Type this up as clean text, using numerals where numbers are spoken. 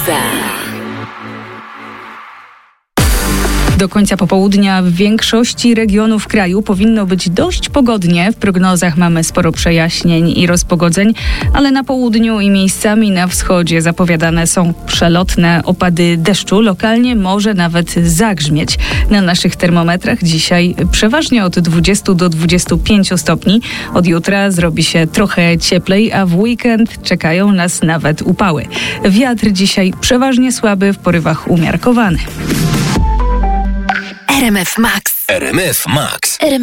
Do końca popołudnia w większości regionów kraju powinno być dość pogodnie. W prognozach mamy sporo przejaśnień i rozpogodzeń, ale na południu i miejscami na wschodzie zapowiadane są przelotne opady deszczu. Lokalnie może nawet zagrzmieć. Na naszych termometrach dzisiaj przeważnie od 20 do 25 stopni. Od jutra zrobi się trochę cieplej, a w weekend czekają nas nawet upały. Wiatr dzisiaj przeważnie słaby, w porywach umiarkowany. RMF Max. RMF Max.